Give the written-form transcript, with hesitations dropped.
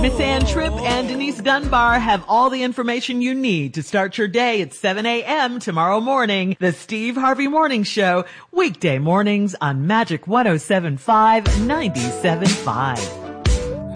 Miss Ann Tripp and Denise Dunbar have all the information you need to start your day at 7 a.m. tomorrow morning. The Steve Harvey Morning Show, weekday mornings on Magic 107.5, 97.5.